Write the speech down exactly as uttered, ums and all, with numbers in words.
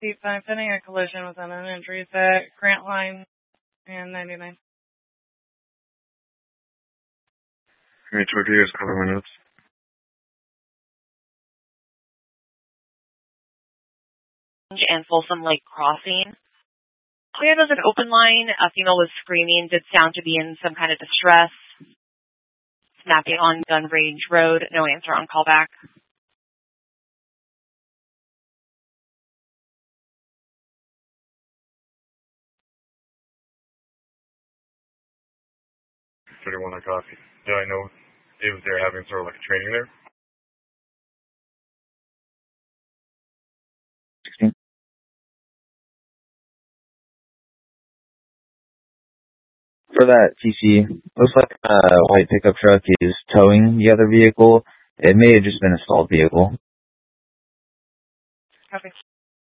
Seat five, pending a collision with unknown injuries at Grant Line and ninety-nine. Hey, Tortillas, cover my notes. And Folsom Lake Crossing. Cleared as an open line. A female was screaming, did sound to be in some kind of distress. Snapping on Gun Range Road. No answer on callback. thirty-one, I copy. Did I know if they're having sort of like a training there? sixteen. For that T C, looks like a white pickup truck is towing the other vehicle. It may have just been a stalled vehicle. Copy.